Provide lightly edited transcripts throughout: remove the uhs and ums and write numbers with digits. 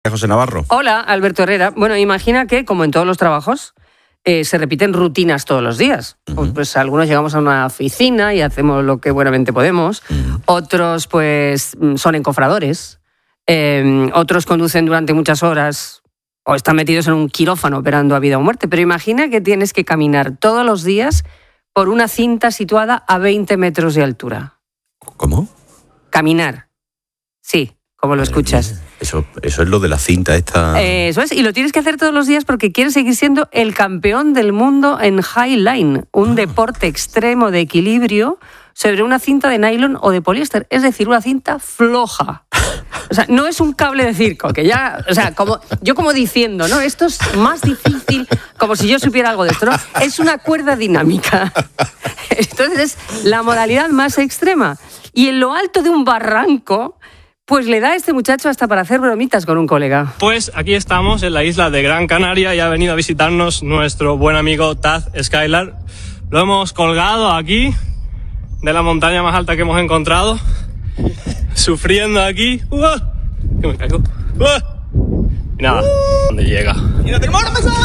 José Navarro. Hola, Alberto Herrera. Bueno, imagina que, como en todos los trabajos, se repiten rutinas todos los días. Pues algunos llegamos a una oficina y hacemos lo que buenamente podemos. Otros, pues, son encofradores. Otros conducen durante muchas horas o están metidos en un quirófano operando a vida o muerte. Pero imagina que tienes que caminar todos los días por una cinta situada a 20 metros de altura. ¿Cómo? Caminar. Sí, como lo escuchas. Eso es lo de la cinta esta. Eso es, y lo tienes que hacer todos los días porque quieres seguir siendo el campeón del mundo en highline, un deporte extremo de equilibrio sobre una cinta de nylon o de poliéster, es decir, una cinta floja. O sea, no es un cable de circo, que ya, o sea, como diciendo, ¿no? Esto es más difícil, como si yo supiera algo de esto, ¿no? Es una cuerda dinámica. Entonces es la modalidad más extrema. Y en lo alto de un barranco, pues le da a este muchacho hasta para hacer bromitas con un colega. Pues aquí estamos en la isla de Gran Canaria y ha venido a visitarnos nuestro buen amigo Taz Skylar. Lo hemos colgado aquí, de la montaña más alta que hemos encontrado, sufriendo aquí. Que me caigo. Y nada, ¿dónde llega? ¡Mira, tenemos una pesada!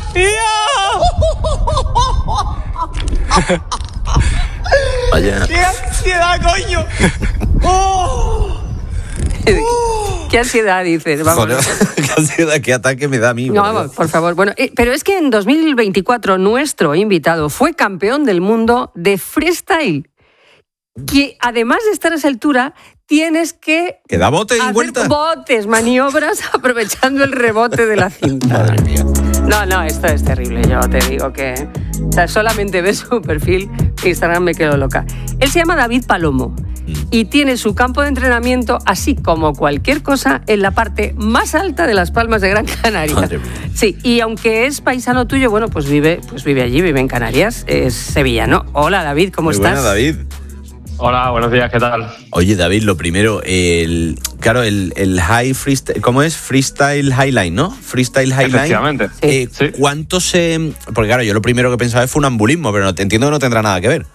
Vaya. ¡Qué ansiedad, coño! ¿Qué ansiedad dices? Vamos. Joder, qué ansiedad, qué ataque me da a mí. No, vamos, por favor. Bueno, pero es que en 2024 nuestro invitado fue campeón del mundo de freestyle. Que además de estar a esa altura, tienes que da bote y hacer vuelta. botes, maniobras, aprovechando el rebote de la cinta. Madre mía. No, esto es terrible. Yo te digo que... O sea, solamente ves su perfil en Instagram me quedo loca. Él se llama David Palomo y tiene su campo de entrenamiento, así como cualquier cosa, en la parte más alta de las Palmas de Gran Canaria. Madre mía. Sí, y aunque es paisano tuyo, bueno, pues vive allí, vive en Canarias, es sevillano. Hola, David, ¿cómo Muy estás? buena, David. Hola, buenos días, ¿qué tal? Oye, David, lo primero, el high freestyle, ¿cómo es? Freestyle highline, ¿no? Freestyle highline. Efectivamente. Sí. ¿Cuánto se...? Porque claro, yo lo primero que pensaba es funambulismo, pero entiendo que no tendrá nada que ver.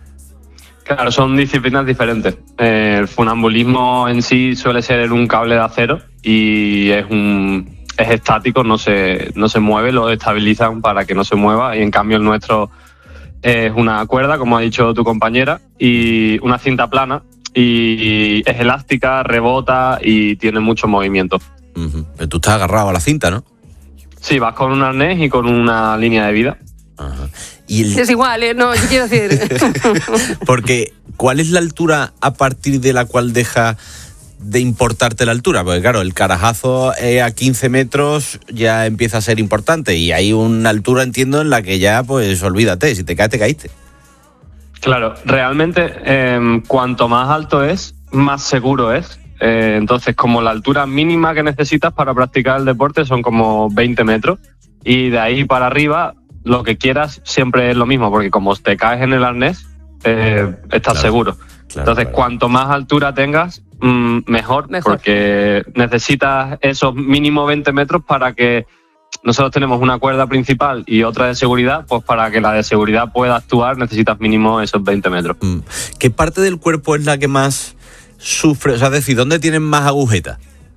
Claro, son disciplinas diferentes. El funambulismo en sí suele ser en un cable de acero y es estático, no se mueve, lo estabilizan para que no se mueva, y en cambio el nuestro es una cuerda, como ha dicho tu compañera, y una cinta plana, y es elástica, rebota y tiene mucho movimiento. Pero tú estás agarrado a la cinta, ¿no? Sí, vas con un arnés y con una línea de vida. Ajá. Y Es igual, no, yo quiero decir... Porque, ¿cuál es la altura a partir de la cual deja de importarte la altura? Porque claro, el carajazo a 15 metros ya empieza a ser importante y hay una altura, entiendo, en la que ya, pues, olvídate, si te caes, te caíste. Claro, realmente cuanto más alto es, más seguro es. Entonces, como la altura mínima que necesitas para practicar el deporte son como 20 metros, y de ahí para arriba lo que quieras siempre es lo mismo, porque como te caes en el arnés, estás seguro. Entonces, cuanto más altura tengas, mejor, porque necesitas esos mínimo 20 metros para que... Nosotros tenemos una cuerda principal y otra de seguridad, pues para que la de seguridad pueda actuar necesitas mínimo esos 20 metros. ¿Qué parte del cuerpo es la que más sufre? O sea, es decir, ¿dónde tienen más agujetas?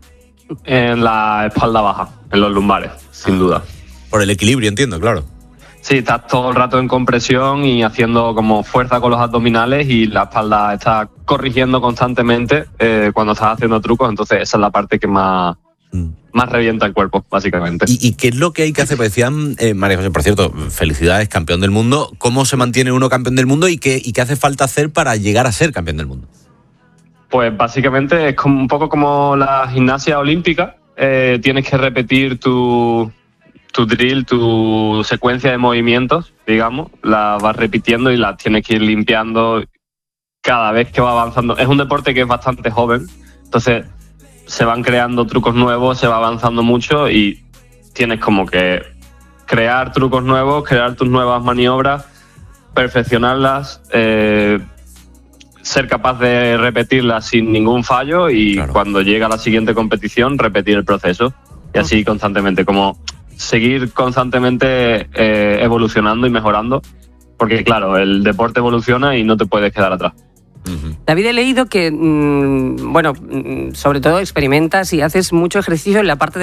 En la espalda baja, en los lumbares, sin duda. Por el equilibrio, entiendo, claro. Sí, estás todo el rato en compresión y haciendo como fuerza con los abdominales, y la espalda está corrigiendo constantemente cuando estás haciendo trucos, entonces esa es la parte que más revienta el cuerpo, básicamente. ¿Y qué es lo que hay que hacer? Pues decían, María José, por cierto, felicidades, campeón del mundo. ¿Cómo se mantiene uno campeón del mundo y qué hace falta hacer para llegar a ser campeón del mundo? Pues básicamente es como un poco como la gimnasia olímpica. Tienes que repetir tu drill, tu secuencia de movimientos, digamos. La vas repitiendo y la tienes que ir limpiando cada vez que va avanzando. Es un deporte que es bastante joven, entonces se van creando trucos nuevos, se va avanzando mucho y tienes como que crear trucos nuevos, crear tus nuevas maniobras, perfeccionarlas, ser capaz de repetirlas sin ningún fallo y cuando llega la siguiente competición repetir el proceso, y así constantemente, como seguir constantemente evolucionando y mejorando, porque claro, el deporte evoluciona y no te puedes quedar atrás. David, he leído que, sobre todo experimentas y haces mucho ejercicio en la parte de